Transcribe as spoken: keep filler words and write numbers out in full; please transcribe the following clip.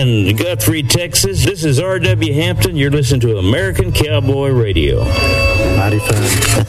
in Guthrie, Texas. This is R W Hampton. You're listening to American Cowboy Radio. Mighty fun.